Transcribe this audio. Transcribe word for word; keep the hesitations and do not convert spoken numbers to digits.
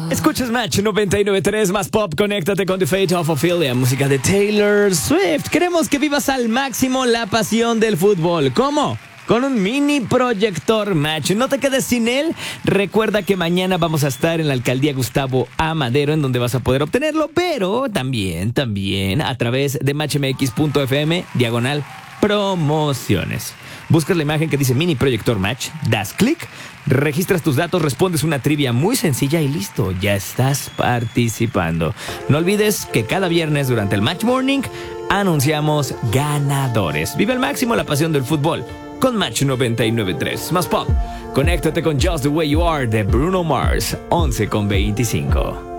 Escuchas Match noventa y nueve punto tres más pop. Conéctate con The Fate of Ophelia, música de Taylor Swift. Queremos que vivas al máximo la pasión del fútbol. ¿Cómo? Con un mini proyector Match. No te quedes sin él. Recuerda que mañana vamos a estar en la alcaldía Gustavo A. Madero, en donde vas a poder obtenerlo, pero también, también a través de matchmx.fm, diagonal promociones. Buscas la imagen que dice mini proyector Match, das clic, registras tus datos, respondes una trivia muy sencilla y listo, ya estás participando. No olvides que cada viernes durante el Match Morning anunciamos ganadores. Vive al máximo la pasión del fútbol con Match noventa y nueve punto tres más pop. Conéctate con Just the Way You Are de Bruno Mars, once con veinticinco.